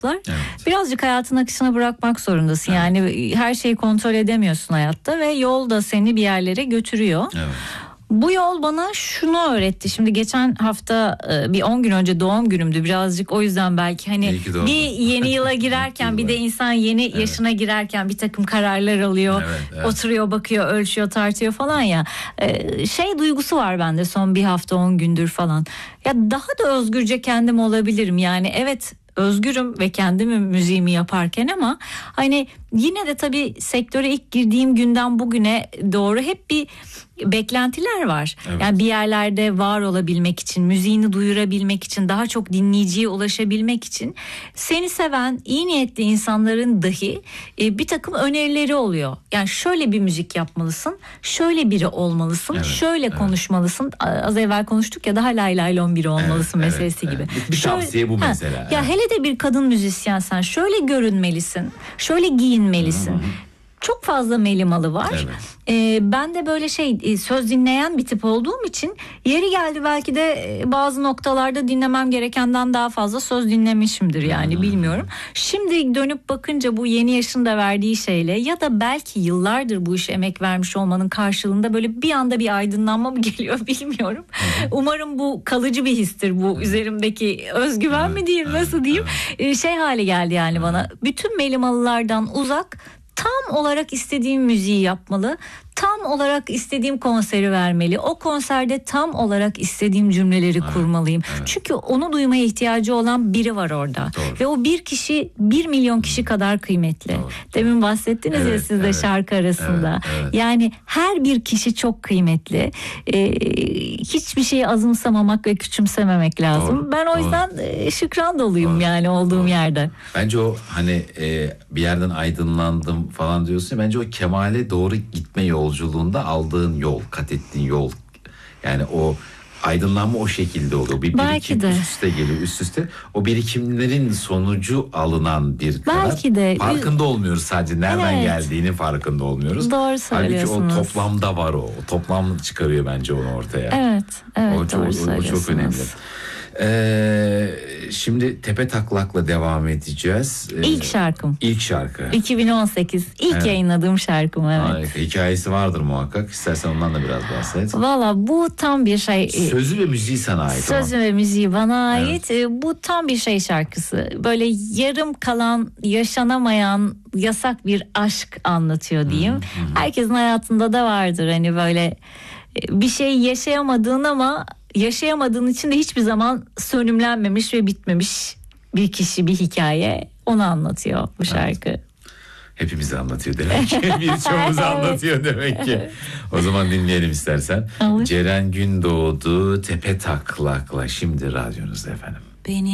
Evet. Birazcık hayatın akışına bırakmak zorundasın. Evet. Yani her şeyi kontrol edemiyorsun hayatta ve yol da seni bir yerlere götürüyor. Evet. Bu yol bana şunu öğretti. Şimdi geçen hafta bir 10 gün önce doğum günümdü. Birazcık o yüzden belki hani bir yeni yıla girerken bir de insan yeni yaşına girerken bir takım kararlar alıyor. Evet. Oturuyor, bakıyor, ölçüyor, tartıyor falan ya. Şey duygusu var bende son bir hafta 10 gündür falan. Ya daha da özgürce kendim olabilirim. Yani evet, özgürüm ve kendimi müziğimi yaparken ama hani yine de tabii sektöre ilk girdiğim günden bugüne doğru hep bir beklentiler var. Evet. Yani bir yerlerde var olabilmek için, müziğini duyurabilmek için, daha çok dinleyiciye ulaşabilmek için seni seven iyi niyetli insanların dahi bir takım önerileri oluyor. Yani şöyle bir müzik yapmalısın, şöyle biri olmalısın, şöyle konuşmalısın. Az evvel konuştuk ya, daha lay laylon biri olmalısın meselesi gibi. Bir tavsiye bu mesela. Ya hele de bir kadın müzisyensen şöyle görünmelisin, şöyle giyinmelisin. Hı-hı. Çok fazla melimalı var. Evet. Ben de böyle söz dinleyen bir tip olduğum için yeri geldi belki de bazı noktalarda dinlemem gerekenden daha fazla söz dinlemişimdir yani, bilmiyorum. Şimdi dönüp bakınca bu yeni yaşın da verdiği şeyle ya da belki yıllardır bu işe emek vermiş olmanın karşılığında böyle bir anda bir aydınlanma mı geliyor bilmiyorum. Umarım bu kalıcı bir histir, bu üzerimdeki özgüven mi diyeyim, nasıl diyeyim, hale geldi yani bana. Bütün melimalılardan uzak, tam olarak istediğim müziği yapmalı, tam olarak istediğim konseri vermeli. O konserde tam olarak istediğim cümleleri kurmalıyım. Evet. Çünkü onu duymaya ihtiyacı olan biri var orada. Doğru. Ve o bir kişi 1 milyon kişi kadar kıymetli. Doğru. Demin bahsettiniz ya siz de şarkı arasında. Evet. Yani her bir kişi çok kıymetli. Hiçbir şeyi azımsamamak ve küçümsememek lazım. Doğru. Ben o yüzden şükran doluyum yani olduğum yerde. Bence o hani bir yerden aydınlandım falan diyorsun ya, bence o kemale doğru gitme yolculuğunda aldığın yol, kat ettiğin yol. Yani o aydınlanma o şekilde oluyor. Bir birikim üst üste geliyor, üst üste. O birikimlerin sonucu alınan bir karar. Belki de. Farkında olmuyoruz sadece. Nereden geldiğinin farkında olmuyoruz. Doğru söylüyorsunuz. Halbuki o toplamda var o. O toplam çıkarıyor bence onu ortaya. Evet, doğru söylüyorsunuz. O çok önemli. Şimdi Tepe Taklak'la devam edeceğiz. İlk şarkım. İlk şarkı. 2018. İlk yayınladığım şarkım. Evet. Harika. Hikayesi vardır muhakkak. İstersen ondan da biraz bahset. Valla bu tam bir Sözü ve müziği sana ait. Sözü ve müziği bana ait. Bu tam bir şarkısı. Böyle yarım kalan, yaşanamayan, yasak bir aşk anlatıyor diyeyim. Herkesin hayatında da vardır hani böyle bir şey yaşayamadığın ama yaşayamadığın için de hiçbir zaman sönümlenmemiş ve bitmemiş bir kişi, bir hikaye, onu anlatıyor bu şarkı. Evet. Hepimizi anlatıyor demek ki. Birçoğumuzu anlatıyor demek ki. O zaman dinleyelim istersen. Ceren Gündoğdu Tepe Taklak'la şimdi radyonuzda efendim. Beni